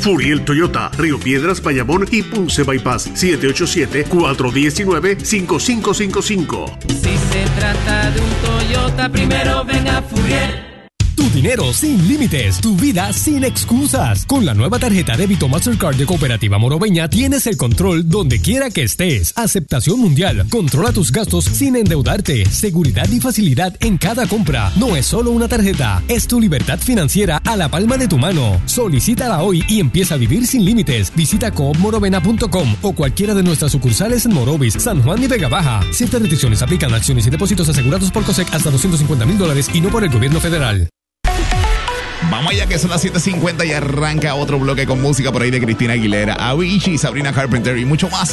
Furiel Toyota, Río Piedras, Bayamón y Ponce Bypass. 787-419-5555. Si se trata de un Toyota, primero ven a Furiel. Tu dinero sin límites, tu vida sin excusas. Con la nueva tarjeta débito Mastercard de Cooperativa Morobeña tienes el control donde quiera que estés. Aceptación mundial. Controla tus gastos sin endeudarte. Seguridad y facilidad en cada compra. No es solo una tarjeta, es tu libertad financiera a la palma de tu mano. Solicítala hoy y empieza a vivir sin límites. Visita coopmorovena.com o cualquiera de nuestras sucursales en Morovis, San Juan y Vega Baja. Ciertas restricciones aplican a acciones y depósitos asegurados por COSEC hasta $250,000 y no por el gobierno federal. Vamos allá que son las 7:50 y arranca otro bloque con música por ahí de Cristina Aguilera, Avicii, Sabrina Carpenter y mucho más.